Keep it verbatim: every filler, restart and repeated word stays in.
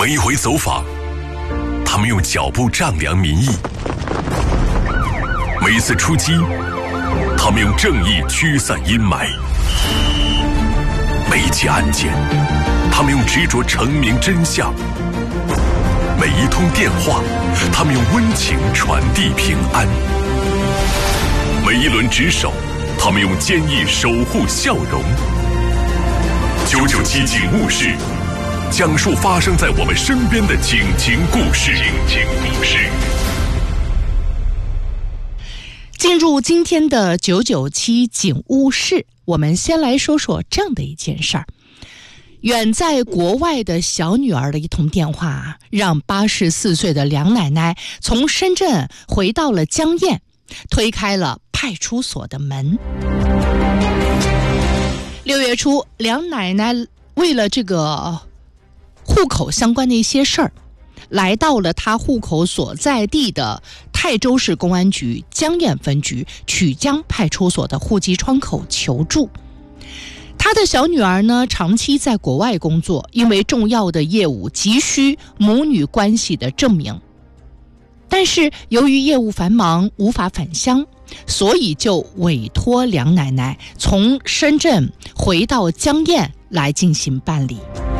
每一回走访，他们用脚步丈量民意；每一次出击，他们用正义驱散阴霾；每一起案件，他们用执着澄明真相；每一通电话，他们用温情传递平安；每一轮值守，他们用坚毅守护笑容。九九七警务室，讲述发生在我们身边的警情故事。警情故事。 进入今天的九九七警务室，我们先来说说这样的一件事儿。远在国外的小女儿的一通电话，让八十四岁的梁奶奶从深圳回到了江堰，推开了派出所的门。六月初，梁奶奶为了这个户口相关的一些事儿，来到了她户口所在地的泰州市公安局江堰分局曲江派出所的户籍窗口求助。她的小女儿呢，长期在国外工作，因为重要的业务急需母女关系的证明，但是由于业务繁忙无法返乡，所以就委托梁奶奶从深圳回到江堰来进行办理。